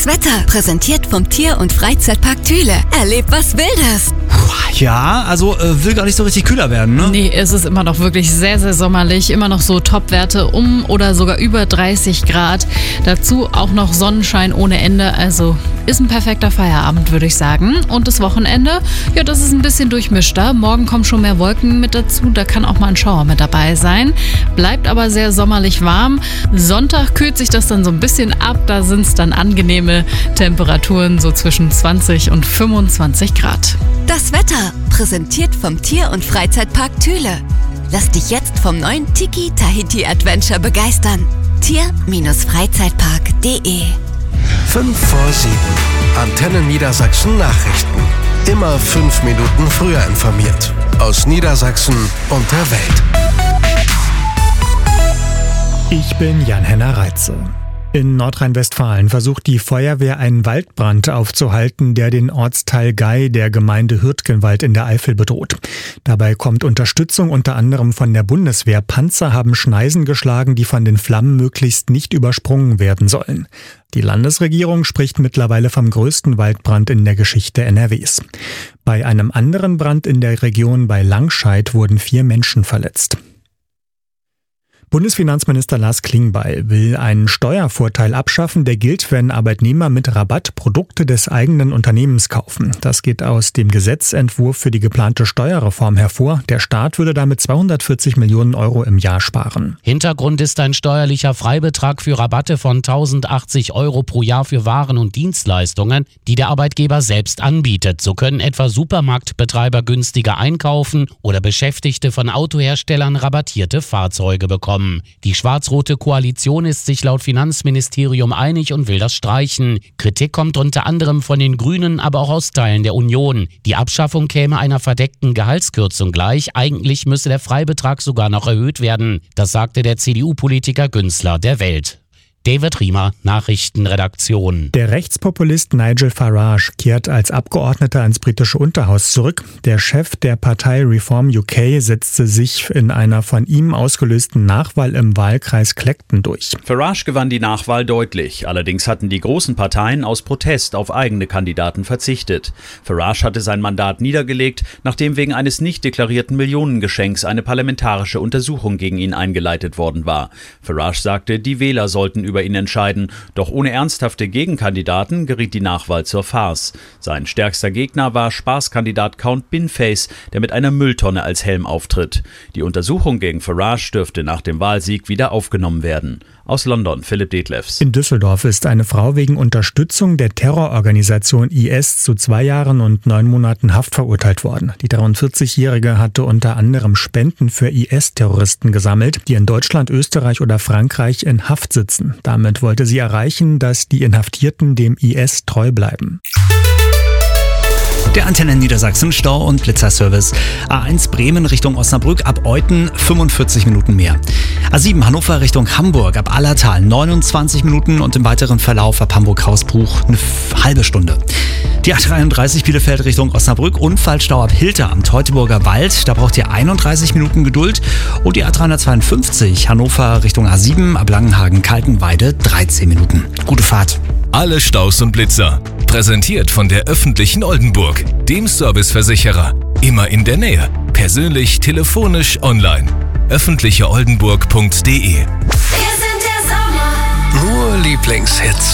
Das Wetter präsentiert vom Tier- und Freizeitpark Thüle. Erlebt was Wildes. Ja, also will gar nicht so richtig kühler werden, ne? Nee, es ist immer noch wirklich sehr, sehr sommerlich. Immer noch so Topwerte um oder sogar über 30 Grad. Dazu auch noch Sonnenschein ohne Ende. Also ist ein perfekter Feierabend, würde ich sagen. Und das Wochenende, ja, das ist ein bisschen durchmischter. Morgen kommen schon mehr Wolken mit dazu. Da kann auch mal ein Schauer mit dabei sein. Bleibt aber sehr sommerlich warm. Sonntag kühlt sich das dann so ein bisschen ab. Da sind es dann angenehme Temperaturen so zwischen 20 und 25 Grad. Das Wetter präsentiert vom Tier- und Freizeitpark Thüle. Lass dich jetzt vom neuen Tiki Tahiti Adventure begeistern. Tier-Freizeitpark.de 5 vor 7. Antenne Niedersachsen Nachrichten. Immer 5 Minuten früher informiert. Aus Niedersachsen und der Welt. Ich bin Jan-Henner Reitze. In Nordrhein-Westfalen versucht die Feuerwehr, einen Waldbrand aufzuhalten, der den Ortsteil Gei der Gemeinde Hürtgenwald in der Eifel bedroht. Dabei kommt Unterstützung unter anderem von der Bundeswehr. Panzer haben Schneisen geschlagen, die von den Flammen möglichst nicht übersprungen werden sollen. Die Landesregierung spricht mittlerweile vom größten Waldbrand in der Geschichte NRWs. Bei einem anderen Brand in der Region bei Langscheid wurden 4 Menschen verletzt. Bundesfinanzminister Lars Klingbeil will einen Steuervorteil abschaffen, der gilt, wenn Arbeitnehmer mit Rabatt Produkte des eigenen Unternehmens kaufen. Das geht aus dem Gesetzentwurf für die geplante Steuerreform hervor. Der Staat würde damit 240 Millionen Euro im Jahr sparen. Hintergrund ist ein steuerlicher Freibetrag für Rabatte von 1.080 Euro pro Jahr für Waren und Dienstleistungen, die der Arbeitgeber selbst anbietet. So können etwa Supermarktbetreiber günstiger einkaufen oder Beschäftigte von Autoherstellern rabattierte Fahrzeuge bekommen. Die schwarz-rote Koalition ist sich laut Finanzministerium einig und will das streichen. Kritik kommt unter anderem von den Grünen, aber auch aus Teilen der Union. Die Abschaffung käme einer verdeckten Gehaltskürzung gleich. Eigentlich müsse der Freibetrag sogar noch erhöht werden. Das sagte der CDU-Politiker Günzler der Welt. David Riemer, Nachrichtenredaktion. Der Rechtspopulist Nigel Farage kehrt als Abgeordneter ins britische Unterhaus zurück. Der Chef der Partei Reform UK setzte sich in einer von ihm ausgelösten Nachwahl im Wahlkreis Clacton durch. Farage gewann die Nachwahl deutlich. Allerdings hatten die großen Parteien aus Protest auf eigene Kandidaten verzichtet. Farage hatte sein Mandat niedergelegt, nachdem wegen eines nicht deklarierten Millionengeschenks eine parlamentarische Untersuchung gegen ihn eingeleitet worden war. Farage sagte, die Wähler sollten über ihn entscheiden. Doch ohne ernsthafte Gegenkandidaten geriet die Nachwahl zur Farce. Sein stärkster Gegner war Spaßkandidat Count Binface, der mit einer Mülltonne als Helm auftritt. Die Untersuchung gegen Farage dürfte nach dem Wahlsieg wieder aufgenommen werden. Aus London, Philipp Detlefs. In Düsseldorf ist eine Frau wegen Unterstützung der Terrororganisation IS zu 2 Jahren und 9 Monaten Haft verurteilt worden. Die 43-Jährige hatte unter anderem Spenden für IS-Terroristen gesammelt, die in Deutschland, Österreich oder Frankreich in Haft sitzen. Damit wollte sie erreichen, dass die Inhaftierten dem IS treu bleiben. Der Antenne Niedersachsen Stau- und Blitzerservice. A1 Bremen Richtung Osnabrück ab Euthen 45 Minuten mehr. A7 Hannover Richtung Hamburg ab Allertal 29 Minuten und im weiteren Verlauf ab Hamburg-Hausbruch eine halbe Stunde. Die A33 Bielefeld Richtung Osnabrück, Unfallstau ab Hilter am Teutoburger Wald. Da braucht ihr 31 Minuten Geduld. Und die A352 Hannover Richtung A7 ab Langenhagen-Kaltenweide 13 Minuten. Gute Fahrt. Alle Staus und Blitzer. Präsentiert von der öffentlichen Oldenburg, dem Serviceversicherer. Immer in der Nähe. Persönlich, telefonisch, online. öffentlicheoldenburg.de. Nur Lieblingshits.